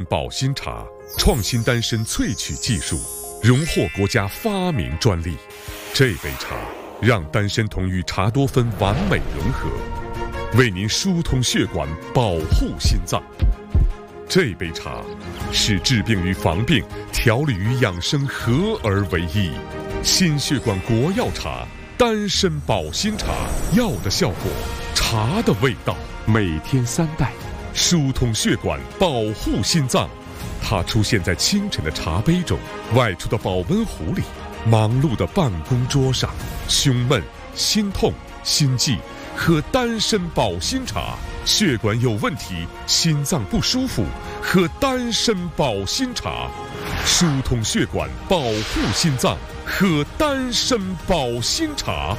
保心茶创新丹参萃取技术，荣获国家发明专利。这杯茶让丹参酮与茶多酚完美融合，为您疏通血管，保护心脏。这杯茶是治病与防病、调理与养生合而为一。心血管国药茶，丹参保心茶，药的效果，茶的味道。每天3袋，疏通血管，保护心脏。它出现在清晨的茶杯中，外出的保温壶里，忙碌的办公桌上。胸闷、心痛、心悸，喝丹参保心茶；血管有问题、心脏不舒服，喝丹参保心茶。疏通血管，保护心脏，喝丹参保心茶。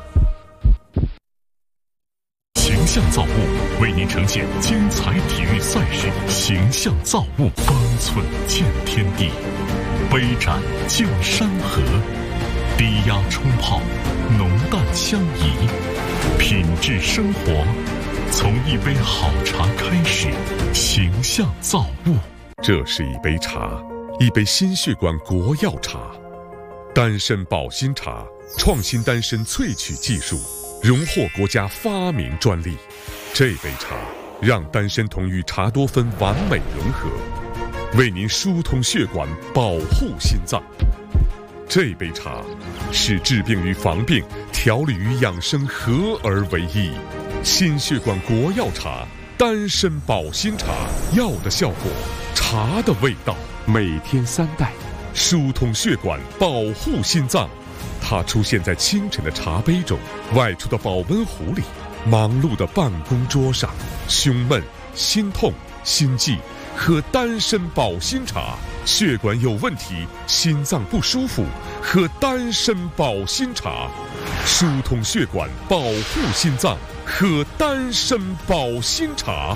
形象造物为您呈现精彩体育赛事，形象造物，方寸见天地，杯盏见山河，低压冲泡，浓淡相宜，品质生活从一杯好茶开始。形象造物， 这是一杯茶，一杯心血管国药茶，丹参保心茶创新丹参萃取技术，荣获国家发明专利。这杯茶让丹参酮与茶多酚完美融合，为您疏通血管，保护心脏。这杯茶是治病与防病、调理与养生合而为一。心血管国药茶，丹参保心茶，药的效果，茶的味道。每天3袋，疏通血管，保护心脏。它出现在清晨的茶杯中，外出的保温壶里，忙碌的办公桌上。胸闷、心痛、心悸，喝丹参保心茶；血管有问题、心脏不舒服，喝丹参保心茶。疏通血管，保护心脏，喝丹参保心茶。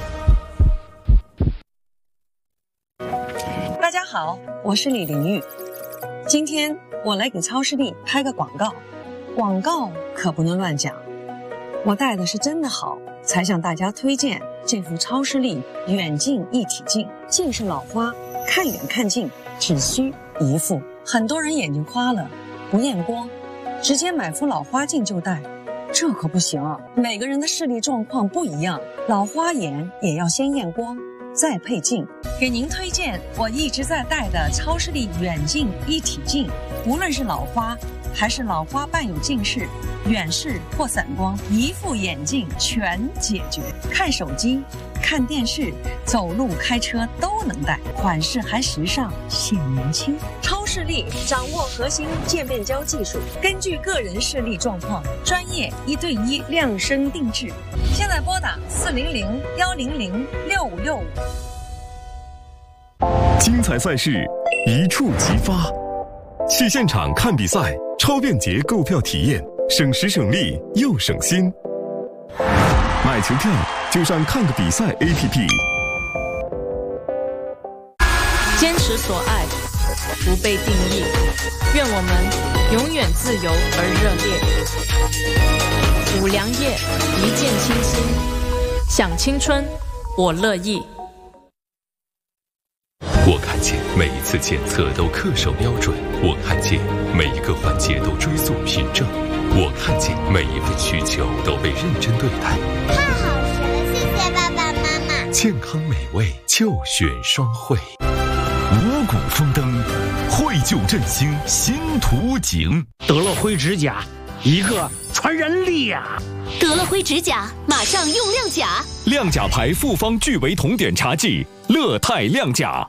大家好，我是李玲玉。今天我来给超视力拍个广告，广告可不能乱讲。我戴的是真的好，才向大家推荐这副超视力远近一体镜。近视老花，看远看近只需一副。很多人眼睛花了，不验光，直接买副老花镜就戴，这可不行啊！每个人的视力状况不一样，老花眼也要先验光，再配镜。给您推荐我一直在戴的超视力远近一体镜，无论是老花还是老花伴有近视、远视或散光，一副眼镜全解决。看手机、看电视、走路、开车都能戴，款式还时尚，显年轻。超视力掌握核心渐变焦技术，根据个人视力状况，专业1对1量身定制。现在拨打400-100-6565。 精彩赛事一触即发，去现场看比赛，超便捷购票体验，省时省力又省心。买球票就上看个比赛 APP。 坚持所爱，不被定义，愿我们永远自由而热烈。五粮液，一见倾心，想青春，我乐意。 我看见每一次检测都恪守标准，我看见每一个环节都追溯凭证，我看见每一份需求都被认真对待。 太好吃了，谢谢爸爸妈妈。 健康美味就选双汇。 五谷丰登，惠就振兴新图景。 得了灰指甲，一个传染力啊！ 得了灰指甲，马上用亮甲。 亮甲牌复方聚维酮碘茶剂，乐泰亮甲。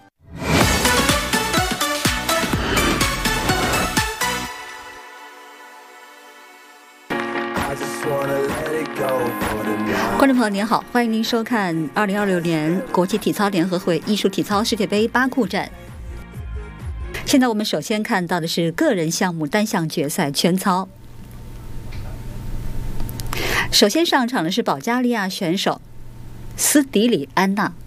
观众朋友您好，欢迎您收看2026年国际体操联合会艺术体操世界杯巴库站。现在我们首先看到的是个人项目单项决赛全操。首先上场的是保加利亚选手斯迪里安娜。